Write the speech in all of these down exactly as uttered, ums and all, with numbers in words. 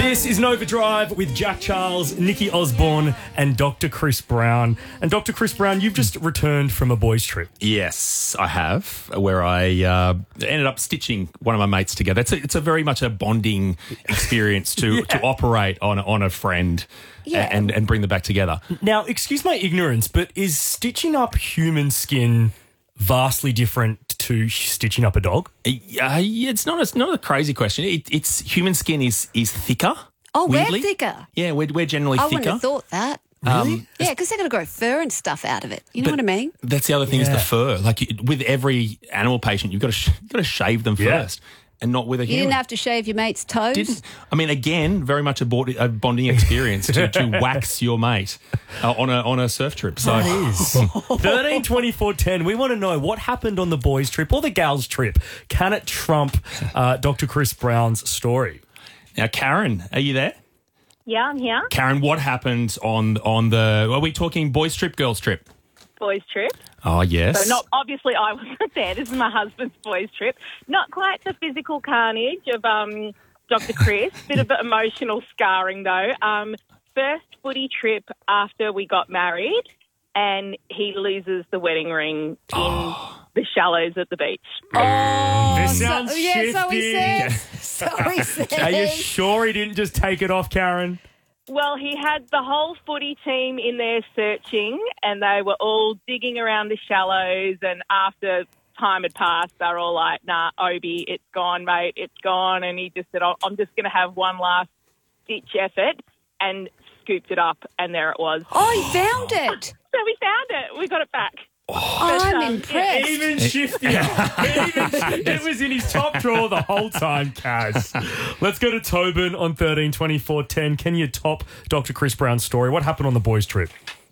This is Nova Drive with Jack Charles, Nikki Osborne and Doctor Chris Brown. And Doctor Chris Brown, you've just returned from a boys' trip. Yes, I have, where I uh, ended up stitching one of my mates together. It's a, it's a very much a bonding experience to, yeah. to operate on, on a friend yeah. and, and bring them back together. Now, excuse my ignorance, but is stitching up human skin vastly different to stitching up a dog? Uh, yeah, it's not a, it's not a crazy question. It, it's human skin is is thicker. Oh, weirdly. we're thicker. Yeah, we're, we're generally I thicker. wouldn't have thought that. Really? Um, yeah, because they're going to grow fur and stuff out of it. You know what I mean? That's the other thing Yeah. is the fur. Like you, with every animal patient, you've got to sh- you've got to shave them Yeah. first, and not with a You human. didn't have to shave your mate's toes. Didn't. I mean, again, very much a, board, a bonding experience to, to wax your mate uh, on a on a surf trip. So That is. thirteen twenty-four ten. We want to know what happened on the boys' trip or the gals' trip. Can it trump uh, Doctor Chris Brown's story? now, Karen, are you there? Yeah, I'm here. Karen, what happened on on the? Are we talking boys' trip, girls' trip? Boys' trip. Oh yes. So not obviously I wasn't there. This is my husband's boys' trip. Not quite the physical carnage of um, Doctor Chris. Bit of emotional scarring though. Um, first footy trip after we got married, and he loses the wedding ring in Oh. the shallows at the beach. Oh, This so- sounds yeah, so he shifty. said. So he said. Are you sure he didn't just take it off, Karen? Well, he had the whole footy team in there searching, and they were all digging around the shallows, and after time had passed, they were all like, nah, Obi, it's gone, mate, it's gone. And he just said, oh, I'm just going to have one last ditch effort, and scooped it up, and there it was. Oh, he found it. So we found it. We got it back. I'm um, impressed. Even shiftier. Even, it was in his top drawer the whole time, Kaz. Let's go to Tobin on thirteen twenty-four ten. Can you top Doctor Chris Brown's story? What happened on the boys' trip?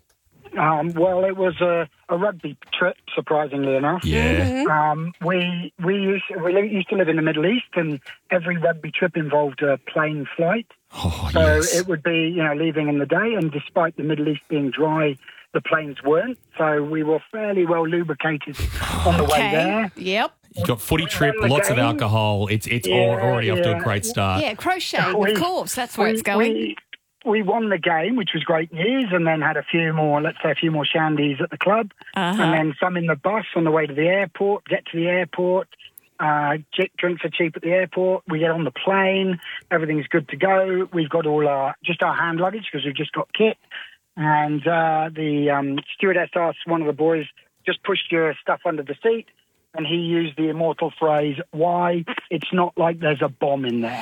Um, well, it was a, a rugby trip, surprisingly enough. Yeah. Um, we we used, we li- used to live in the Middle East, and every rugby trip involved a plane flight. Oh So yes. it would be, you know, leaving in the day, and despite the Middle East being dry, the planes weren't. So we were fairly well lubricated on the way Okay. there. Yep. You got footy trip, won the lots of game. alcohol. It's it's Yeah, al- already off to a yeah. great start. Yeah, crocheting, We- of course. That's where we, it's going. We, we won the game, which was great news, and then had a few more, let's say a few more shandies at the club, Uh-huh. and then some in the bus on the way to the airport, get to the airport, uh, j- drinks are cheap at the airport, we get on the plane, everything's good to go, we've got all our, just our hand luggage because we've just got kit, and uh, the um, stewardess asked one of the boys, just push your stuff under the seat, and he used the immortal phrase, why? It's not like there's a bomb in there.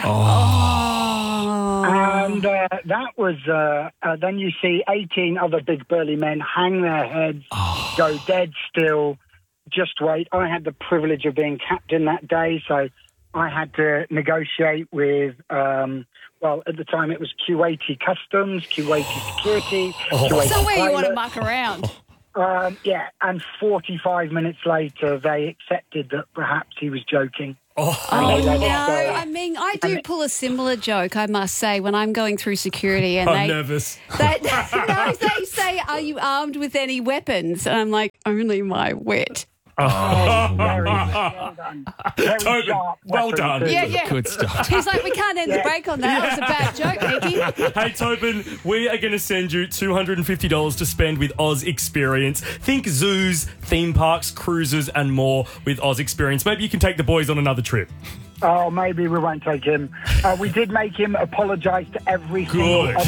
And uh, that was, uh, uh, then you see eighteen other big burly men hang their heads, go dead still, just wait. I had the privilege of being captain that day, so I had to negotiate with, um, well, at the time it was Kuwaiti Customs, Kuwaiti Security, Kuwaiti So where you want to Pilot. muck around? Um, yeah, and forty-five minutes later, they accepted that perhaps he was joking. Oh, they let no. us go. I mean, I do pull a similar joke, I must say, when I'm going through security and I'm they, nervous. they, no, they say, are you armed with any weapons? And I'm like, only my wit. Oh, very well done. Very Tobin, sharp well weapon, done. too. Yeah, yeah. Good stuff. He's like, we can't end the break on that. That was a bad joke, Nikki. Hey, Tobin, we are going to send you two hundred fifty dollars to spend with Oz Experience. Think zoos, theme parks, cruises, and more with Oz Experience. Maybe you can take the boys on another trip. Oh, maybe we won't take him. Uh, we did make him apologise to every single Good.